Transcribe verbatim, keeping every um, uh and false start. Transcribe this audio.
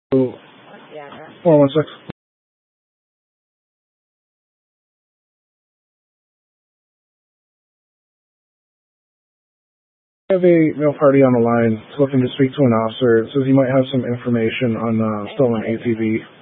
four one six. I have a male party on the line. He's looking to speak to an officer. It says he might have some information on uh, stolen A T V.